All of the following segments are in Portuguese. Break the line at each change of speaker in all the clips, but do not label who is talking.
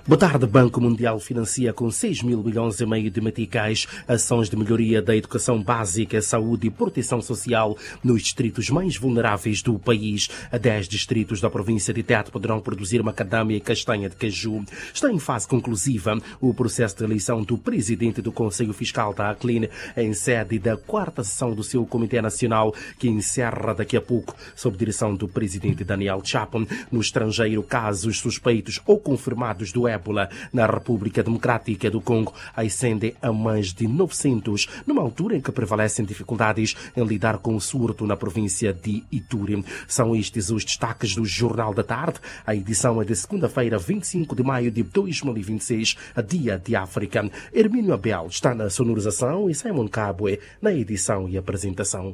Boa tarde. Banco Mundial financia com 6 mil milhões e meio de meticais ações de melhoria da educação básica, saúde e proteção social nos distritos mais vulneráveis do país. 10 distritos da província de Tete poderão produzir macadâmia e castanha de caju. Está em fase conclusiva o processo de eleição do presidente do Conselho Fiscal da ACLIN em sede da 4ª sessão do seu Comitê Nacional, que encerra daqui a pouco, sob direção do presidente Daniel Chapo. No estrangeiro, casos suspeitos ou confirmados do ébola na República Democrática do Congo ascendem a mais de 900, numa altura em que prevalecem dificuldades em lidar com o surto na província de Ituri. São estes os destaques do Jornal da Tarde. A edição é de segunda-feira, 25 de maio de 2026, dia de África. Hermínio Abel está na sonorização e Simon Cabue na edição e apresentação.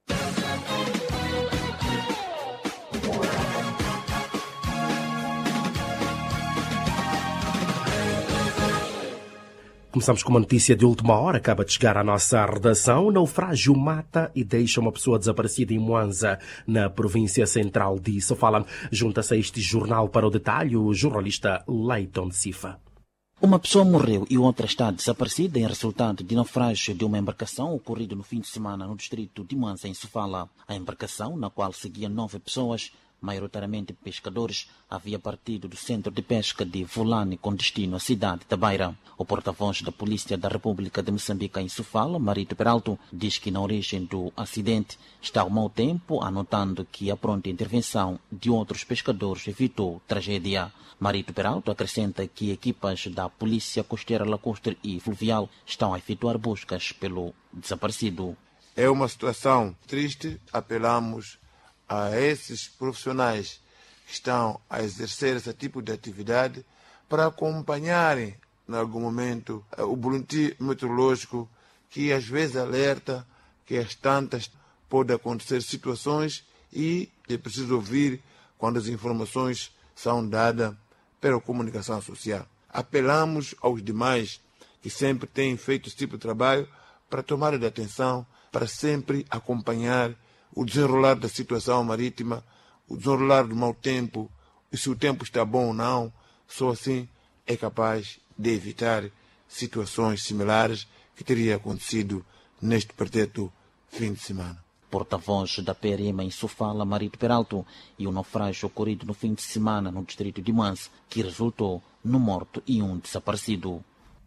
Começamos com uma notícia de última hora. Acaba de chegar à nossa redação. Naufrágio mata e deixa uma pessoa desaparecida em Mwanza, na província central de Sofala. Junta-se a este jornal para o detalhe o jornalista Leiton Sifa.
Uma pessoa morreu e outra está desaparecida em resultado de naufrágio de uma embarcação ocorrido no fim de semana no distrito de Mwanza, em Sofala. A embarcação, na qual seguiam 9 pessoas, maioritariamente pescadores, havia partido do centro de pesca de Vulane com destino à cidade da Beira. O porta-voz da Polícia da República de Moçambique em Sofala, Marito Peralto, diz que na origem do acidente está o mau tempo, anotando que a pronta intervenção de outros pescadores evitou tragédia. Marito Peralto acrescenta que equipas da Polícia Costeira, Lacustre e Fluvial estão a efetuar buscas pelo desaparecido.
É uma situação triste. Apelamos a esses profissionais que estão a exercer esse tipo de atividade para acompanharem, em algum momento, o boletim meteorológico, que às vezes alerta que às tantas pode acontecer situações e é preciso ouvir quando as informações são dadas pela comunicação social. Apelamos aos demais que sempre têm feito esse tipo de trabalho para tomar de atenção, para sempre acompanhar o desenrolar da situação marítima, o desenrolar do mau tempo, e se o tempo está bom ou não. Só assim é capaz de evitar situações similares que teria acontecido neste pretérito fim de semana.
Porta-voz da PRM em Sofala, Marito Peralto, e o naufrágio ocorrido no fim de semana no distrito de Mwanza, que resultou no morto e um desaparecido.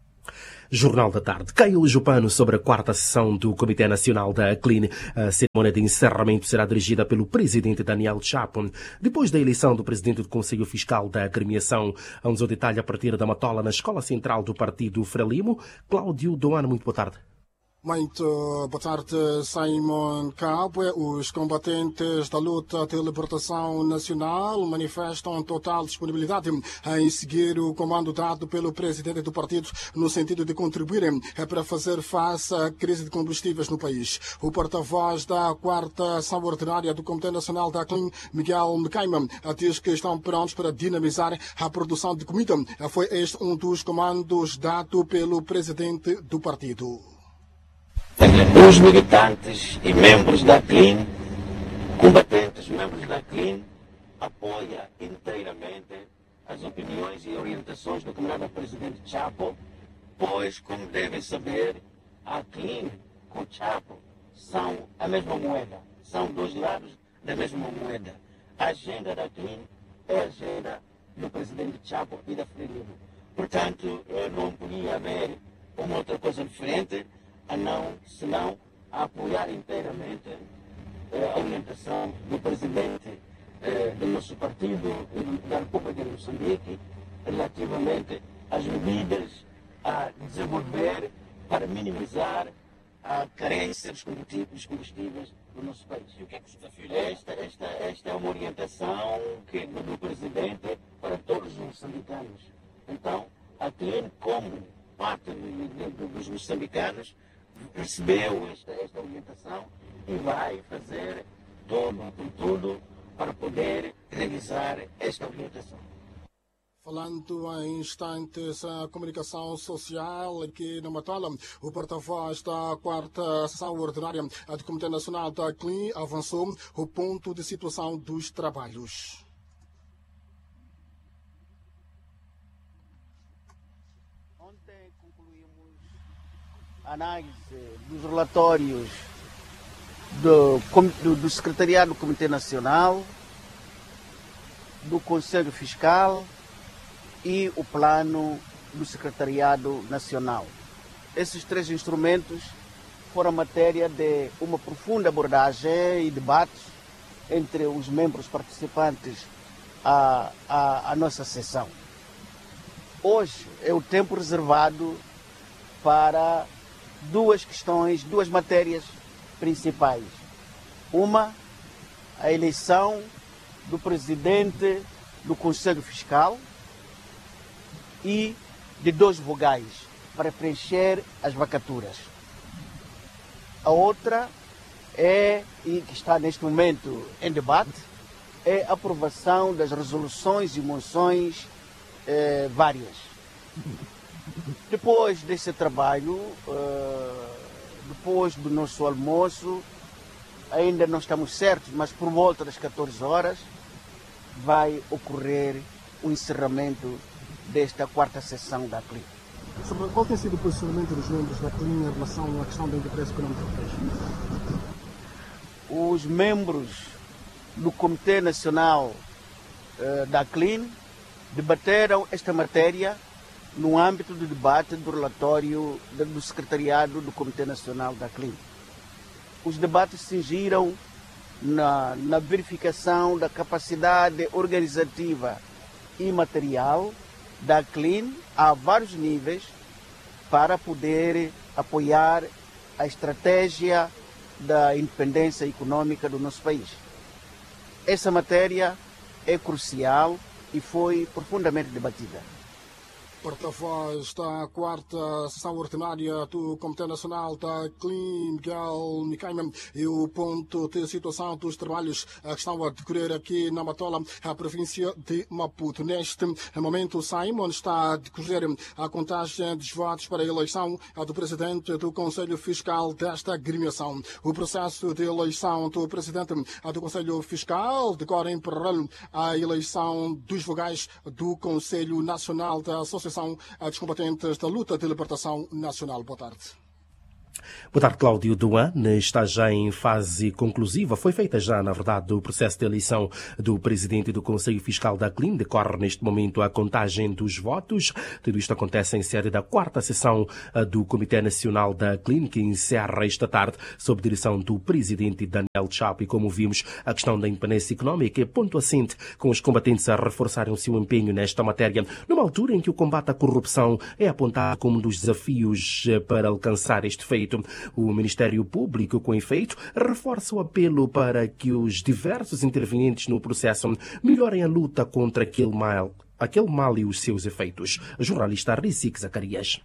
Jornal da Tarde. Caiu hoje o pano sobre a 4ª sessão do Comitê Nacional da ACLIN. A cerimônia de encerramento será dirigida pelo presidente Daniel Chapo. Depois da eleição do presidente do Conselho Fiscal da Agremiação, vamos ao detalhe a partir da Matola, na Escola Central do Partido Frelimo. Cláudio Doano, muito boa tarde.
Muito boa tarde, Simon Cabue. Os combatentes da luta de libertação nacional manifestam total disponibilidade em seguir o comando dado pelo presidente do partido no sentido de contribuírem para fazer face à crise de combustíveis no país. O porta-voz da 4ª Sessão Ordinária do Comitê Nacional da ACLIN, Miguel Mecaima, diz que estão prontos para dinamizar a produção de comida. Foi este um dos comandos dado pelo presidente do partido.
Os militantes e membros da ACLIN, combatentes membros da ACLIN, apoiam inteiramente as opiniões e orientações do camarada presidente Chapo, pois, como devem saber, a ACLIN com Chapo são a mesma moeda, são dois lados da mesma moeda. A agenda da ACLIN é a agenda do presidente Chapo e da Frelimo. Portanto, não podia haver uma outra coisa diferente, senão a apoiar inteiramente a orientação do presidente do nosso partido da República de Moçambique relativamente às medidas a desenvolver para minimizar a carência dos combustíveis do nosso país. E o que é que se desafia? Esta é uma orientação do presidente para todos os moçambicanos. Então, a ACLIN, como parte dos moçambicanos, recebeu esta orientação e vai fazer tudo para poder realizar esta orientação.
Falando em instantes a comunicação social aqui na Matola, o porta-voz da 4ª Sessão Ordinária do Comitê Nacional da ACLIN avançou o ponto de situação dos trabalhos.
Ontem concluímos a análise dos relatórios do Secretariado do Comitê Nacional, do Conselho Fiscal e o plano do Secretariado Nacional. Esses três instrumentos foram matéria de uma profunda abordagem e debates entre os membros participantes à nossa sessão. Hoje é o tempo reservado para duas questões, duas matérias principais. Uma, a eleição do presidente do Conselho Fiscal e de 2 vogais para preencher as vacaturas. A outra e que está neste momento em debate, é a aprovação das resoluções e moções várias. Depois desse trabalho, depois do nosso almoço, ainda não estamos certos, mas por volta das 14 horas, vai ocorrer o encerramento desta 4ª sessão da CLIN.
Sobre qual tem sido o posicionamento dos membros da CLIN em relação à questão do interesse econômico do país?
Os membros do Comitê Nacional da CLIN debateram esta matéria no âmbito do debate do relatório do Secretariado do Comitê Nacional da CLIN. Os debates se cingiram na verificação da capacidade organizativa e material da CLIN a vários níveis para poder apoiar a estratégia da independência econômica do nosso país. Essa matéria é crucial e foi profundamente debatida.
Porta-voz da 4ª sessão ordinária do Comitê Nacional da CLIN, Miguel Micaima, e o ponto de situação dos trabalhos que estão a decorrer aqui na Matola, a província de Maputo. Neste momento, Simon está a decorrer a contagem dos votos para a eleição do presidente do Conselho Fiscal desta agremiação. O processo de eleição do presidente do Conselho Fiscal decorre em paralelo à eleição dos vogais do Conselho Nacional da Associação dos Combatentes da Luta de Libertação Nacional. Boa tarde.
Boa tarde, Cláudio Duan. Está já em fase conclusiva. Foi feita já, na verdade, o processo de eleição do presidente do Conselho Fiscal da CLIN. Decorre neste momento a contagem dos votos. Tudo isto acontece em sede da 4ª sessão do Comitê Nacional da CLIN, que encerra esta tarde sob direção do presidente Daniel Chapo. E como vimos, a questão da independência econômica é ponto assente, com os combatentes a reforçarem o seu empenho nesta matéria, numa altura em que o combate à corrupção é apontado como um dos desafios para alcançar este feito. O Ministério Público, com efeito, reforça o apelo para que os diversos intervenientes no processo melhorem a luta contra aquele mal e os seus efeitos. Jornalista Rizik Zacarias.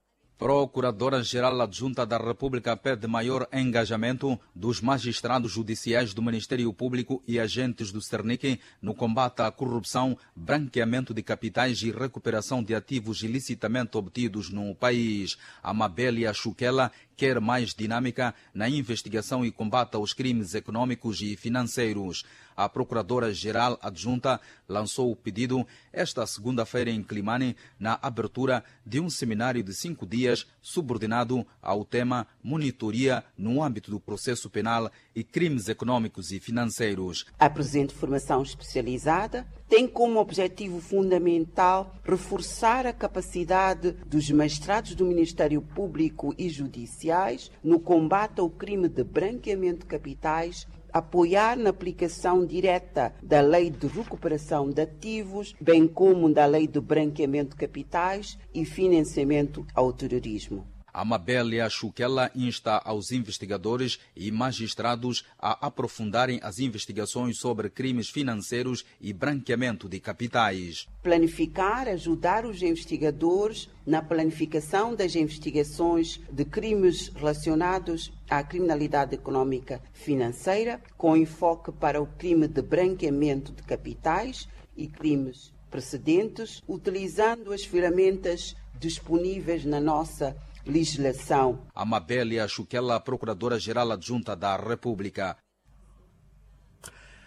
Procuradora-Geral Adjunta da República pede maior engajamento dos magistrados judiciais do Ministério Público e agentes do Cernic no combate à corrupção, branqueamento de capitais e recuperação de ativos ilicitamente obtidos no país. Amabélia Chukela quer mais dinâmica na investigação e combate aos crimes econômicos e financeiros. A Procuradora-Geral Adjunta lançou o pedido esta segunda-feira em Climane, na abertura de um seminário de 5 dias subordinado ao tema Monitoria no âmbito do processo penal e crimes econômicos e financeiros.
A presente formação especializada tem como objetivo fundamental reforçar a capacidade dos magistrados do Ministério Público e judiciais no combate ao crime de branqueamento de capitais, apoiar na aplicação direta da Lei de Recuperação de Ativos, bem como da Lei de Branqueamento de Capitais e Financiamento ao Terrorismo.
Amabélia Chukela insta aos investigadores e magistrados a aprofundarem as investigações sobre crimes financeiros e branqueamento de capitais.
Planificar, ajudar os investigadores na planificação das investigações de crimes relacionados à criminalidade econômica financeira, com enfoque para o crime de branqueamento de capitais e crimes precedentes, utilizando as ferramentas disponíveis na nossa legislação.
Amabélia Chukela, Procuradora-Geral Adjunta da República.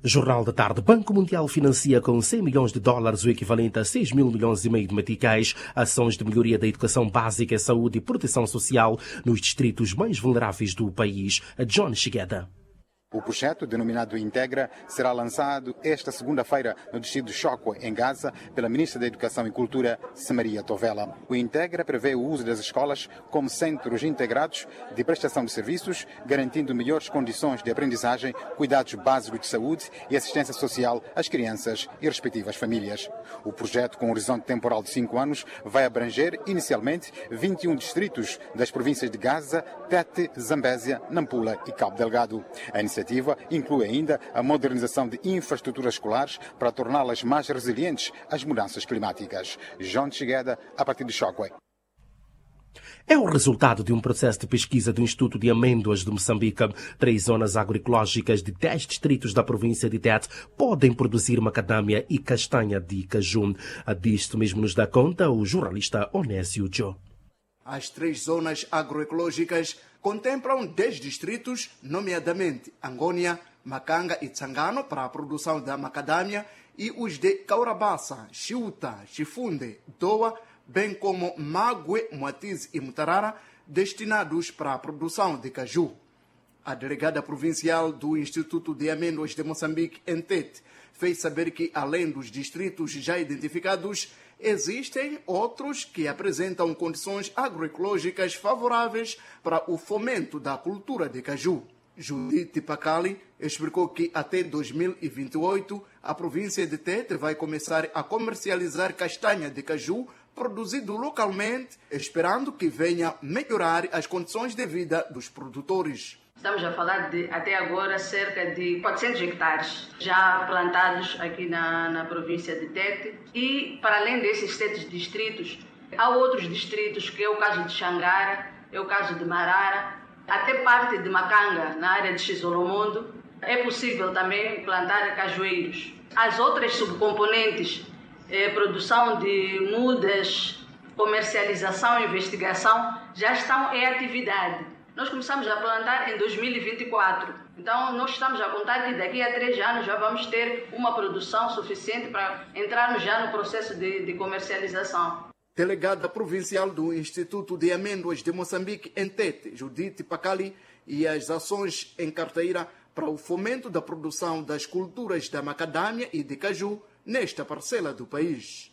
Jornal da Tarde. Banco Mundial financia com 100 milhões de dólares, o equivalente a 6 mil milhões e meio de meticais, ações de melhoria da educação básica, saúde e proteção social nos distritos mais vulneráveis do país. John Shigeda.
O projeto, denominado Integra, será lançado esta segunda-feira no distrito de Chokwe, em Gaza, pela Ministra da Educação e Cultura, Samaria Tovela. O Integra prevê o uso das escolas como centros integrados de prestação de serviços, garantindo melhores condições de aprendizagem, cuidados básicos de saúde e assistência social às crianças e respectivas famílias. O projeto, com um horizonte temporal de 5 anos, vai abranger, inicialmente, 21 distritos das províncias de Gaza, Tete, Zambésia, Nampula e Cabo Delgado. A iniciativa inclui ainda a modernização de infraestruturas escolares para torná-las mais resilientes às mudanças climáticas. João Chigueda, a partir de Chokwe.
É o resultado de um processo de pesquisa do Instituto de Amêndoas de Moçambique. 3 zonas agroecológicas de 10 distritos da província de Tete podem produzir macadâmia e castanha de caju. Disto mesmo nos dá conta o jornalista Onésio Joe.
As 3 zonas agroecológicas contemplam 10 distritos, nomeadamente Angônia, Macanga e Tsangano, para a produção da macadâmia, e os de Caurabassa, Chiuta, Chifunde, Doa, bem como Mague, Moatize e Mutarara, destinados para a produção de caju. A delegada provincial do Instituto de Amêndoas de Moçambique, em Tete, fez saber que, além dos distritos já identificados, existem outros que apresentam condições agroecológicas favoráveis para o fomento da cultura de caju. Judite Pacali explicou que até 2028 a província de Tete vai começar a comercializar castanha de caju produzido localmente, esperando que venha melhorar as condições de vida dos produtores.
Estamos a falar de, até agora, cerca de 400 hectares já plantados aqui na província de Tete. E, para além desses 7 distritos, há outros distritos, que é o caso de Xangara, é o caso de Marara, até parte de Macanga, na área de Xisolomondo. É possível também plantar cajueiros. As outras subcomponentes, produção de mudas, comercialização e investigação, já estão em atividade. Nós começamos a plantar em 2024. Então, nós estamos a contar que daqui a 3 anos já vamos ter uma produção suficiente para entrarmos já no processo de comercialização.
Delegada provincial do Instituto de Amêndoas de Moçambique, em Tete, Judite Pacali, e as ações em carteira para o fomento da produção das culturas da macadâmia e de caju nesta parcela do país.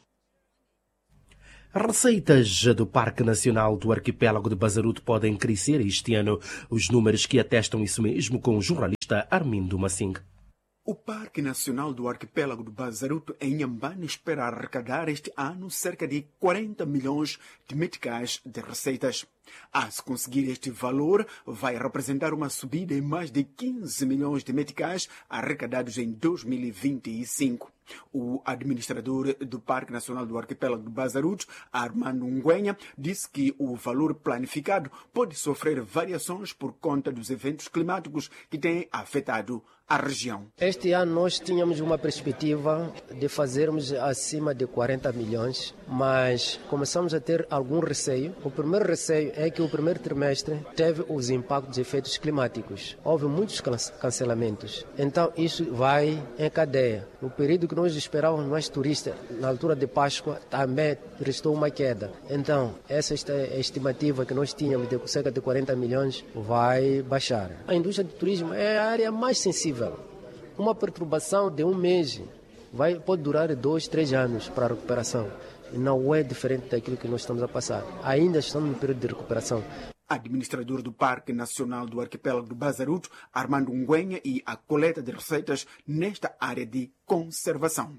Receitas do Parque Nacional do Arquipélago de Bazaruto podem crescer este ano. Os números que atestam isso mesmo com o jornalista Armindo Massing.
O Parque Nacional do Arquipélago do Bazaruto, em Inhambane, espera arrecadar este ano cerca de 40 milhões de meticais de receitas. Se conseguir este valor, vai representar uma subida em mais de 15 milhões de meticais arrecadados em 2025. O administrador do Parque Nacional do Arquipélago do Bazaruto, Armando Nguenha, disse que o valor planificado pode sofrer variações por conta dos eventos climáticos que têm afetado a região.
Este ano nós tínhamos uma perspectiva de fazermos acima de 40 milhões, mas começamos a ter algum receio. O primeiro receio é que o primeiro trimestre teve os impactos de efeitos climáticos. Houve muitos cancelamentos. Então isso vai em cadeia. No período que nós esperávamos mais turistas, na altura de Páscoa, também restou uma queda. Então essa estimativa que nós tínhamos de cerca de 40 milhões vai baixar. A indústria do turismo é a área mais sensível. Uma perturbação de um mês pode durar 2, 3 anos para a recuperação. E não é diferente daquilo que nós estamos a passar. Ainda estamos no período de recuperação.
Administrador do Parque Nacional do Arquipélago do Bazaruto, Armando Nguenha, e a coleta de receitas nesta área de conservação.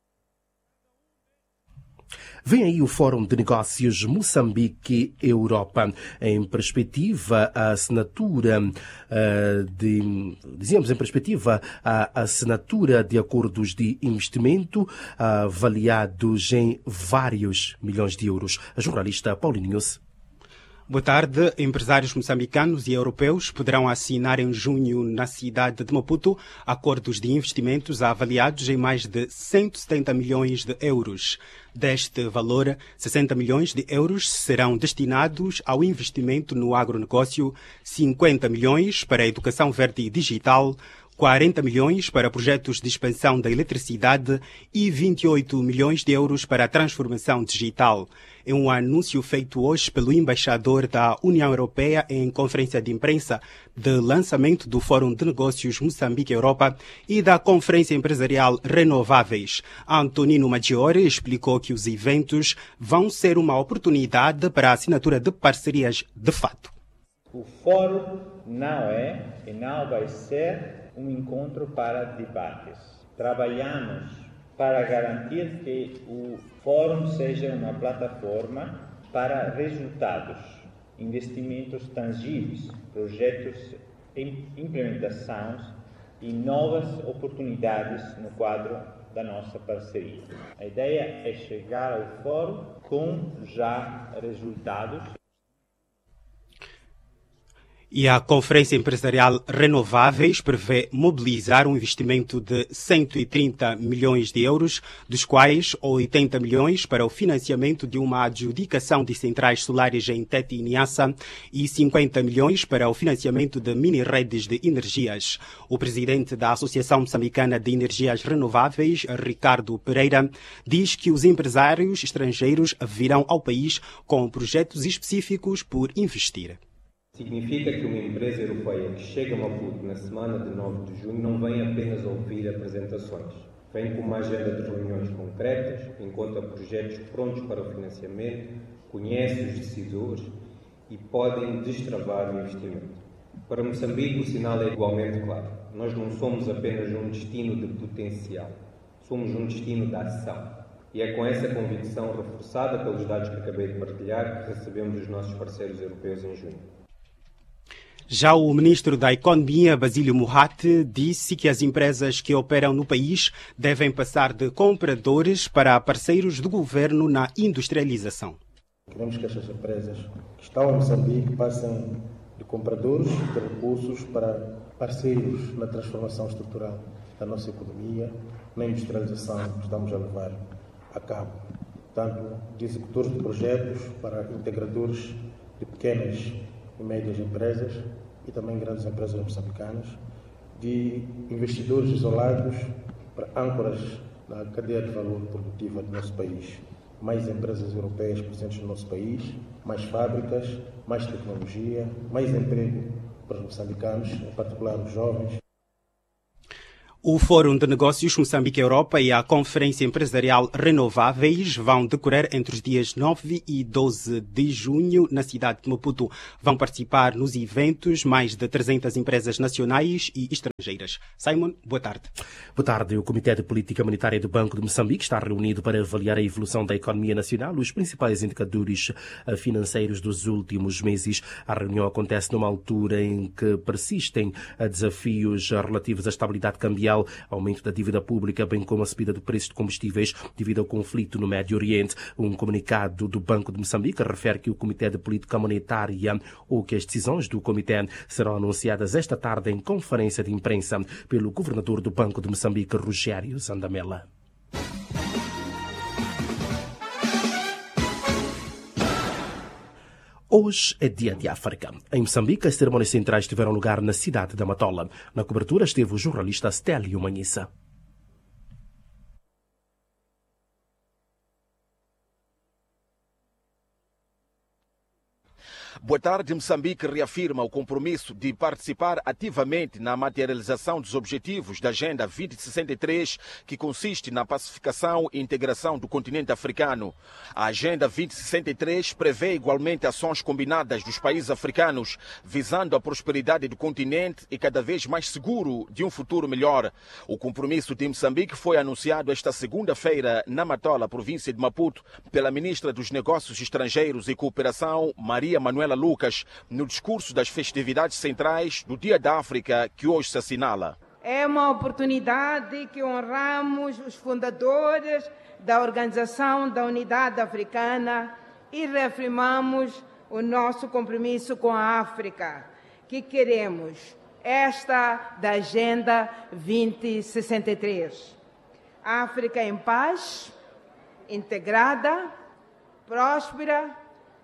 Vem aí o Fórum de Negócios Moçambique-Europa. Em perspectiva, a assinatura a assinatura de acordos de investimento avaliados em vários milhões de euros. A jornalista Paulinhos.
Boa tarde. Empresários moçambicanos e europeus poderão assinar em junho na cidade de Maputo acordos de investimentos avaliados em mais de 170 milhões de euros. Deste valor, 60 milhões de euros serão destinados ao investimento no agronegócio, 50 milhões para a educação verde e digital, 40 milhões para projetos de expansão da eletricidade e 28 milhões de euros para a transformação digital. É um anúncio feito hoje pelo embaixador da União Europeia em conferência de imprensa de lançamento do Fórum de Negócios Moçambique-Europa e da Conferência Empresarial Renováveis. Antonino Maggiore explicou que os eventos vão ser uma oportunidade para a assinatura de parcerias de fato.
O fórum não é e não vai ser um encontro para debates. Trabalhamos para garantir que o fórum seja uma plataforma para resultados, investimentos tangíveis, projetos de implementação e novas oportunidades no quadro da nossa parceria. A ideia é chegar ao fórum com já resultados.
E a Conferência Empresarial Renováveis prevê mobilizar um investimento de 130 milhões de euros, dos quais 80 milhões para o financiamento de uma adjudicação de centrais solares em Tete e Niassa e 50 milhões para o financiamento de mini-redes de energias. O presidente da Associação Moçambicana de Energias Renováveis, Ricardo Pereira, diz que os empresários estrangeiros virão ao país com projetos específicos por investir.
Significa que uma empresa europeia que chega a Maputo na semana de 9 de junho não vem apenas ouvir apresentações. Vem com uma agenda de reuniões concretas, encontra projetos prontos para o financiamento, conhece os decisores e podem destravar o investimento. Para Moçambique, o sinal é igualmente claro. Nós não somos apenas um destino de potencial, somos um destino de ação. E é com essa convicção reforçada pelos dados que acabei de partilhar que recebemos os nossos parceiros europeus em junho.
Já o ministro da Economia, Basílio Moratti, disse que as empresas que operam no país devem passar de compradores para parceiros do governo na industrialização.
Queremos que estas empresas que estão em Moçambique passem de compradores de recursos para parceiros na transformação estrutural da nossa economia, na industrialização que estamos a levar a cabo, tanto de executores de projetos para integradores de pequenas e médias empresas e também grandes empresas moçambicanas, de investidores isolados para âncoras na cadeia de valor produtiva do nosso país. Mais empresas europeias presentes no nosso país, mais fábricas, mais tecnologia, mais emprego para os moçambicanos, em particular os jovens.
O Fórum de Negócios Moçambique-Europa e a Conferência Empresarial Renováveis vão decorrer entre os dias 9 e 12 de junho na cidade de Maputo. Vão participar nos eventos mais de 300 empresas nacionais e estrangeiras. Simon, boa tarde.
Boa tarde. O Comitê de Política Monetária do Banco de Moçambique está reunido para avaliar a evolução da economia nacional, os principais indicadores financeiros dos últimos meses. A reunião acontece numa altura em que persistem desafios relativos à estabilidade cambial, aumento da dívida pública, bem como a subida do preço de combustíveis devido ao conflito no Médio Oriente. Um comunicado do Banco de Moçambique refere que o Comitê de Política Monetária ou que as decisões do Comitê serão anunciadas esta tarde em conferência de imprensa pelo governador do Banco de Moçambique, Rogério Zandamela. Hoje é dia de África. Em Moçambique, as cerimônias centrais tiveram lugar na cidade da Matola. Na cobertura esteve o jornalista Stélio Manhissa.
Boa tarde. Moçambique reafirma o compromisso de participar ativamente na materialização dos objetivos da Agenda 2063, que consiste na pacificação e integração do continente africano. A Agenda 2063 prevê igualmente ações combinadas dos países africanos, visando a prosperidade do continente e cada vez mais seguro de um futuro melhor. O compromisso de Moçambique foi anunciado esta segunda-feira na Matola, província de Maputo, pela ministra dos Negócios Estrangeiros e Cooperação, Maria Manuela Lucas, no discurso das festividades centrais do Dia da África, que hoje se assinala.
É uma oportunidade que honramos os fundadores da Organização da Unidade Africana e reafirmamos o nosso compromisso com a África, que queremos esta da Agenda 2063. África em paz, integrada, próspera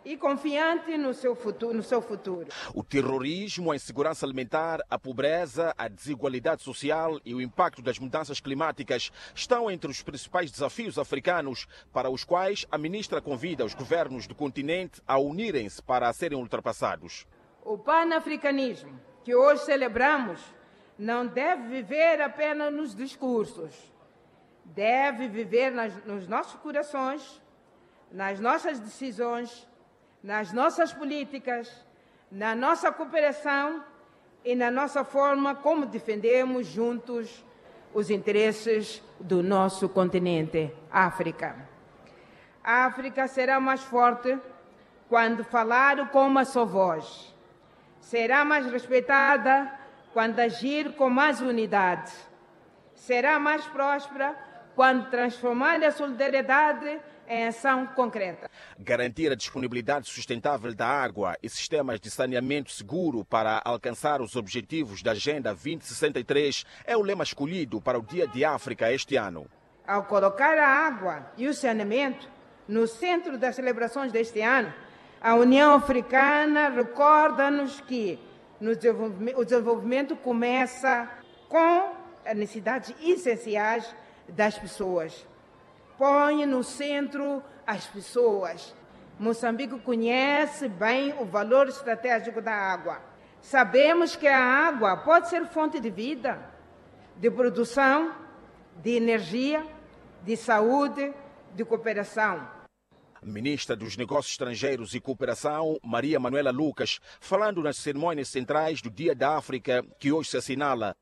e confiante no seu futuro.
O terrorismo, a insegurança alimentar, a pobreza, a desigualdade social e o impacto das mudanças climáticas estão entre os principais desafios africanos para os quais a ministra convida os governos do continente a unirem-se para serem ultrapassados.
O panafricanismo que hoje celebramos não deve viver apenas nos discursos, deve viver nos nossos corações, nas nossas decisões, nas nossas políticas, na nossa cooperação e na nossa forma como defendemos juntos os interesses do nosso continente, África. A África será mais forte quando falar com uma só voz. Será mais respeitada quando agir com mais unidade. Será mais próspera quando transformar a solidariedade em ação concreta.
Garantir a disponibilidade sustentável da água e sistemas de saneamento seguro para alcançar os objetivos da Agenda 2063 é o lema escolhido para o Dia de África este ano.
Ao colocar a água e o saneamento no centro das celebrações deste ano, a União Africana recorda-nos que o desenvolvimento começa com as necessidades essenciais das pessoas. Põe no centro as pessoas. Moçambique conhece bem o valor estratégico da água. Sabemos que a água pode ser fonte de vida, de produção, de energia, de saúde, de cooperação.
Ministra dos Negócios Estrangeiros e Cooperação, Maria Manuela Lucas, falando nas cerimônias centrais do Dia da África, que hoje se assinala.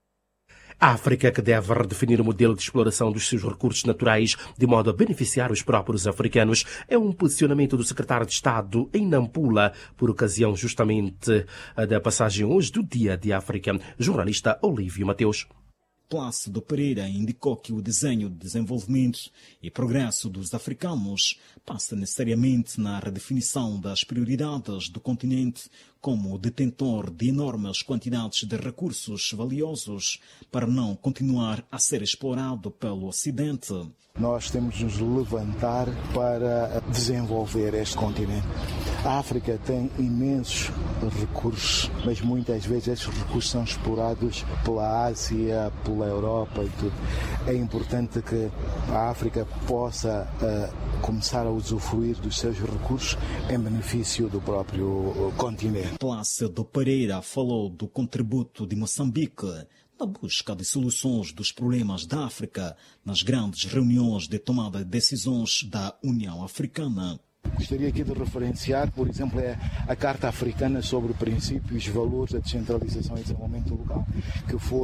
A África que deve redefinir o modelo de exploração dos seus recursos naturais de modo a beneficiar os próprios africanos é um posicionamento do secretário de Estado em Nampula, por ocasião justamente da passagem hoje do Dia de África. Jornalista Olívio Mateus.
Plácido Pereira indicou que o desenho de desenvolvimento e progresso dos africanos passa necessariamente na redefinição das prioridades do continente como detentor de enormes quantidades de recursos valiosos para não continuar a ser explorado pelo Ocidente.
Nós temos de nos levantar para desenvolver este continente. A África tem imensos recursos, mas muitas vezes estes recursos são explorados pela Ásia, pela Europa e tudo. É importante que a África possa começar a usufruir dos seus recursos em benefício do próprio continente.
Plácido Pereira falou do contributo de Moçambique na busca de soluções dos problemas da África nas grandes reuniões de tomada de decisões da União Africana.
Gostaria aqui de referenciar, por exemplo, a Carta Africana sobre Princípios e Valores da Descentralização e Desenvolvimento Local, que foi